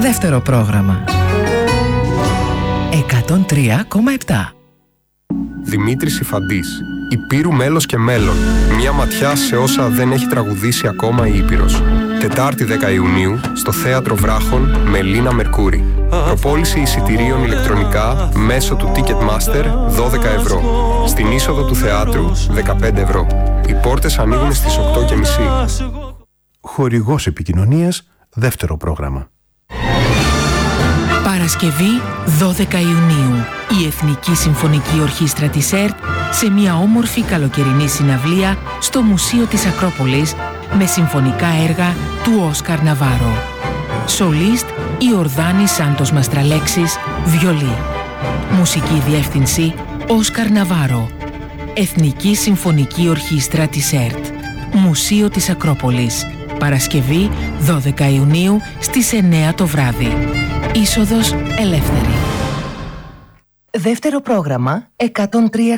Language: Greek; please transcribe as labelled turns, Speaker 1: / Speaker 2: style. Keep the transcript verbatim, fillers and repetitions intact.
Speaker 1: Δεύτερο πρόγραμμα. εκατόν τρία κόμμα επτά.
Speaker 2: Δημήτρης Υφαντής. Υπήρου μέλος και μέλλον. Μια ματιά σε όσα δεν έχει τραγουδήσει ακόμα η Ήπειρος. Τετάρτη δέκα Ιουνίου στο Θέατρο Βράχων με Λίνα Μερκούρη. Προπόληση εισιτηρίων ηλεκτρονικά μέσω του Ticketmaster δώδεκα ευρώ. Στην είσοδο του θεάτρου δεκαπέντε ευρώ. Οι πόρτες ανοίγουν στις οκτώ και μισή.
Speaker 3: Χορηγός επικοινωνίας, δεύτερο πρόγραμμα.
Speaker 1: Παρασκευή δώδεκα Ιουνίου. Η Εθνική Συμφωνική Ορχήστρα της ΕΡΤ σε μια όμορφη καλοκαιρινή συναυλία στο Μουσείο της Ακρόπολης με συμφωνικά έργα του Όσκαρ Ναβάρο. Σολίστ Ιορδάνη Σάντος Μαστραλέξης, βιολί. Μουσική διεύθυνση Όσκαρ Ναβάρο. Εθνική Συμφωνική Ορχήστρα της ΕΡΤ. Μουσείο της Ακρόπολης. Παρασκευή δώδεκα Ιουνίου στις εννέα το βράδυ. Είσοδος ελεύθερη. Δεύτερο πρόγραμμα εκατόν τρία